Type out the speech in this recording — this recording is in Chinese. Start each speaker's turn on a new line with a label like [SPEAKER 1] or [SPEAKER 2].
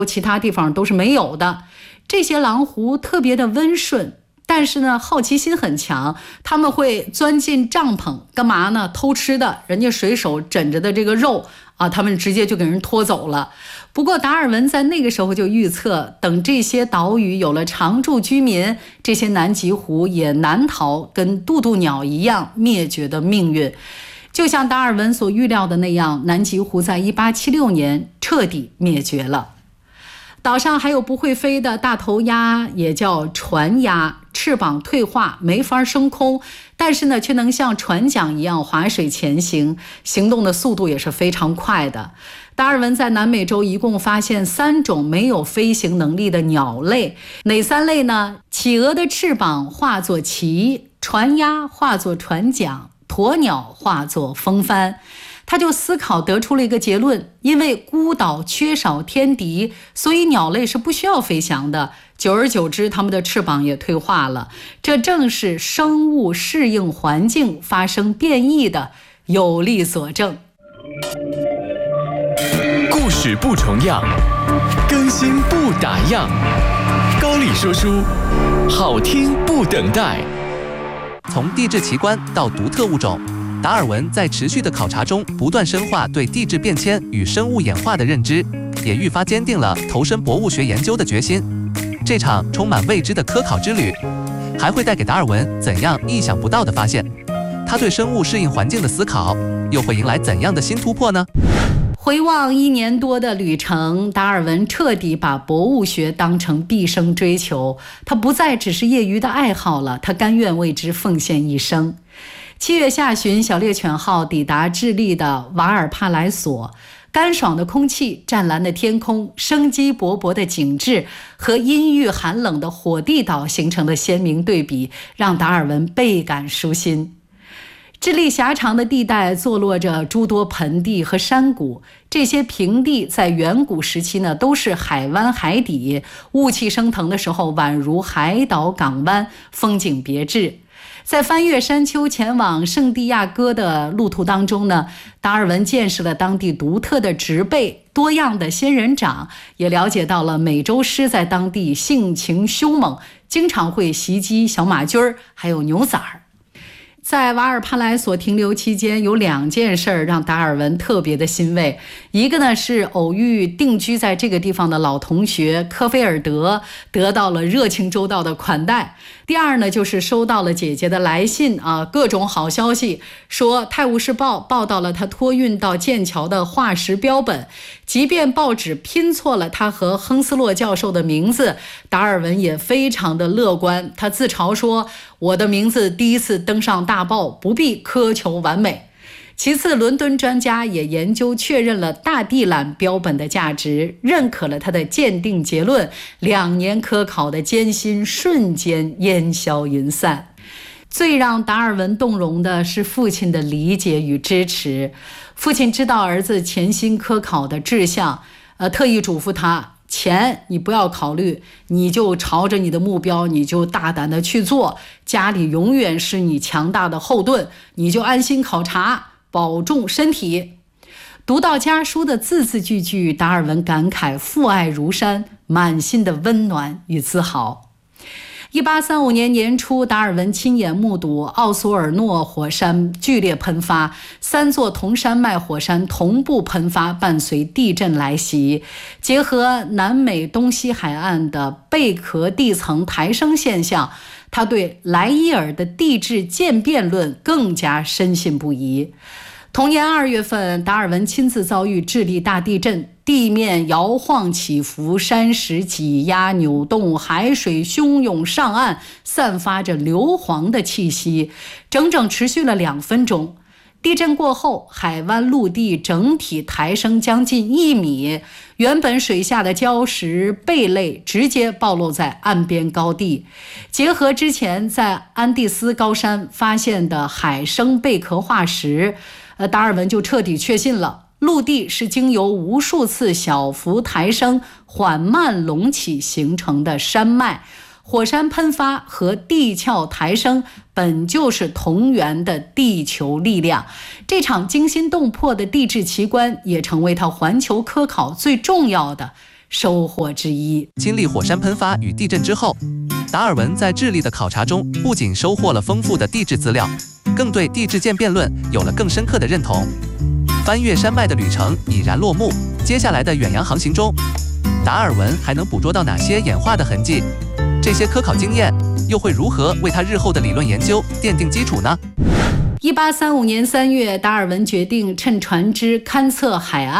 [SPEAKER 1] 其他地方都是没有的。这些狼狐特别的温顺，但是呢，好奇心很强，他们会钻进帐篷，干嘛呢？偷吃的，人家水手枕着的这个肉啊，他们直接就给人拖走了。不过达尔文在那个时候就预测，等这些岛屿有了常住居民，这些南极狐也难逃跟渡渡鸟一样灭绝的命运。就像达尔文所预料的那样，南极狐在1876年彻底灭绝了。岛上还有不会飞的大头鸭，也叫船鸭，翅膀退化，没法升空，但是呢，却能像船桨一样划水前行，行动的速度也是非常快的。达尔文在南美洲一共发现3种没有飞行能力的鸟类，哪3类呢？企鹅的翅膀化作旗，船鸭化作船桨，鸵鸟化作风帆。他就思考得出了一个结论，因为孤岛缺少天敌，所以鸟类是不需要飞翔的，久而久之它们的翅膀也退化了。这正是生物适应环境发生变异的有力佐证。
[SPEAKER 2] 故事不重样，更新不打烊，高丽说书，好听不等待。
[SPEAKER 3] 从地质奇观到独特物种，达尔文在持续的考察中不断深化对地质变迁与生物演化的认知，也愈发坚定了投身博物学研究的决心。这场充满未知的科考之旅，还会带给达尔文怎样意想不到的发现？他对生物适应环境的思考，又会迎来怎样的新突破呢？
[SPEAKER 1] 回望1年多的旅程，达尔文彻底把博物学当成毕生追求，他不再只是业余的爱好了，他甘愿为之奉献一生。7月下旬，小猎犬号抵达智利的瓦尔帕莱索，干爽的空气、湛蓝的天空、生机勃勃的景致和阴郁寒冷的火地岛形成的鲜明对比，让达尔文倍感舒心。智利狭长的地带坐落着诸多盆地和山谷，这些平地在远古时期呢都是海湾海底，雾气升腾的时候宛如海岛港湾，风景别致。在翻越山丘前往圣地亚哥的路途当中呢，达尔文见识了当地独特的植被、多样的仙人掌，也了解到了美洲狮在当地性情凶猛，经常会袭击小马驹儿还有牛崽儿。在瓦尔帕莱索停留期间，有2件事让达尔文特别的欣慰。一个呢是偶遇定居在这个地方的老同学科菲尔德，得到了热情周到的款待。第二呢就是收到了姐姐的来信啊，各种好消息，说《泰晤士报》报道了他托运到剑桥的化石标本，即便报纸拼错了他和亨斯洛教授的名字，达尔文也非常的乐观。他自嘲说，我的名字第一次登上大报，不必苛求完美。其次，伦敦专家也研究确认了大地懒标本的价值，认可了他的鉴定结论，2年科考的艰辛瞬间烟消云散。最让达尔文动容的是父亲的理解与支持。父亲知道儿子潜心科考的志向，特意嘱咐他，钱你不要考虑，你就朝着你的目标，你就大胆的去做，家里永远是你强大的后盾，你就安心考察，保重身体。读到家书的字字句句，达尔文感慨父爱如山，满心的温暖与自豪。1835年年初，达尔文亲眼目睹奥索尔诺火山剧烈喷发，3座同山脉火山同步喷发，伴随地震来袭。结合南美东西海岸的贝壳地层抬升现象，他对莱伊尔的地质渐变论更加深信不疑。同年2月份，达尔文亲自遭遇智利大地震，地面摇晃起伏，山石挤压扭动，海水汹涌上岸，散发着硫磺的气息，整整持续了2分钟。地震过后，海湾陆地整体抬升将近1米，原本水下的礁石、贝类直接暴露在岸边高地。结合之前在安第斯高山发现的海生贝壳化石，达尔文就彻底确信了，陆地是经由无数次小幅抬升、缓慢隆起形成的山脉。火山喷发和地壳抬升本就是同源的地球力量，这场惊心动魄的地质奇观也成为他环球科考最重要的收获之一。
[SPEAKER 3] 经历火山喷发与地震之后，达尔文在智利的考察中不仅收获了丰富的地质资料，更对地质渐变论有了更深刻的认同。翻越山脉的旅程已然落幕，接下来的远洋航行中，达尔文还能捕捉到哪些演化的痕迹？这些科考经验又会如何为他日后的理论研究奠定基础呢
[SPEAKER 1] ？1835年3月，达尔文决定乘船只勘测海岸。